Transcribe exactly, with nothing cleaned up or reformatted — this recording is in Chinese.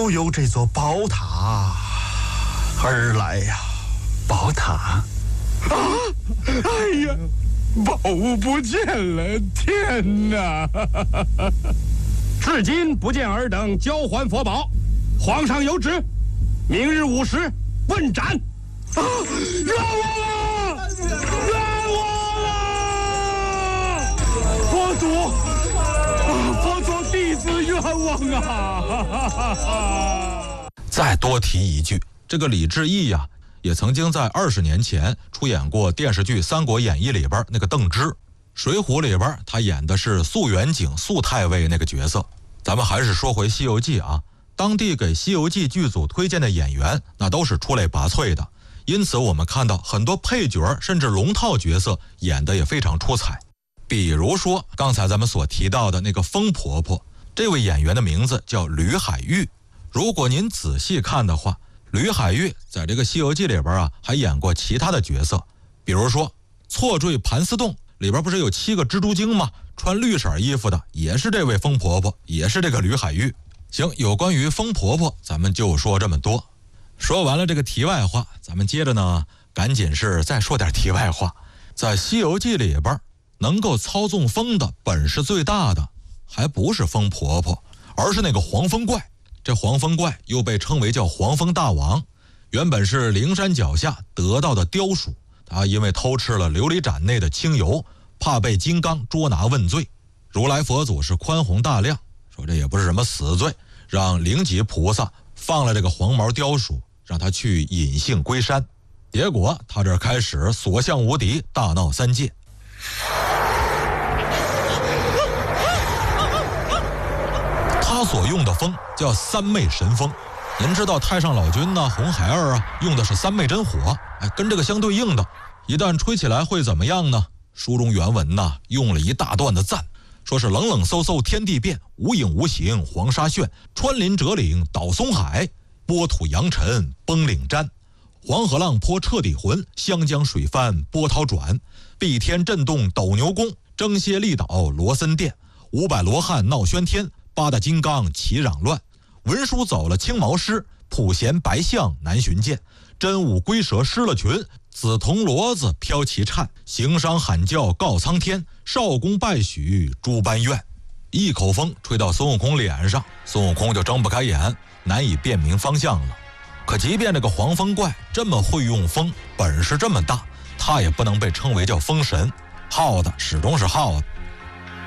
就由这座宝塔而来呀。 宝塔？啊！ 哎呀，宝物不见了！天哪！ 至今不见尔等交还佛宝，皇上有旨，明日午时问斩。 啊！冤枉了！冤枉了！佛祖，啊，佛祖，弟子冤枉啊！ 再多提一句，这个李志毅呀、啊，也曾经在二十年前出演过电视剧《三国演义》里边那个邓芝，《水浒》里边他演的是肃元景肃太尉那个角色。咱们还是说回《西游记》啊，当地给《西游记》剧组推荐的演员，那都是出类拔萃的，因此我们看到很多配角甚至龙套角色演得也非常出彩。比如说刚才咱们所提到的那个疯婆婆，这位演员的名字叫吕海玉。如果您仔细看的话，吕海玉在这个《西游记》里边啊，还演过其他的角色，比如说《错坠盘丝洞》里边不是有七个蜘蛛精吗？穿绿色衣服的也是这位疯婆婆，也是这个吕海玉。行，有关于疯婆婆咱们就说这么多。说完了这个题外话，咱们接着呢赶紧是再说点题外话。在《西游记》里边，能够操纵风的本事最大的还不是疯婆婆，而是那个黄风怪。这黄风怪又被称为叫黄风大王，原本是灵山脚下得道的雕鼠，他因为偷吃了琉璃盏内的清油，怕被金刚捉拿问罪。如来佛祖是宽宏大量，说这也不是什么死罪，让灵吉菩萨放了这个黄毛雕鼠，让他去隐性归山。结果他这开始所向无敌，大闹三界。他所用的风叫三昧神风。您知道太上老君呢、红孩儿啊用的是三昧真火，哎，跟这个相对应的，一旦吹起来会怎么样呢？书中原文呢用了一大段的赞，说是冷冷飕飕天地变，无影无形黄沙炫，穿林折岭倒松海，波土扬尘崩岭瞻，黄河浪泼彻底浑，湘江水翻波涛转，碧天震动斗牛宫，征蝎力倒罗森殿，五百罗汉闹喧天，八大金刚齐嚷乱，文书走了青毛狮，普贤白象难寻见，真武龟蛇失了群，紫铜骡子飘旗颤，行商喊叫告苍天，少公拜许诸般怨。一口风吹到孙悟空脸上，孙悟空就睁不开眼，难以辨明方向了。可即便这个黄风怪这么会用风，本事这么大，他也不能被称为叫风神，耗的始终是耗的。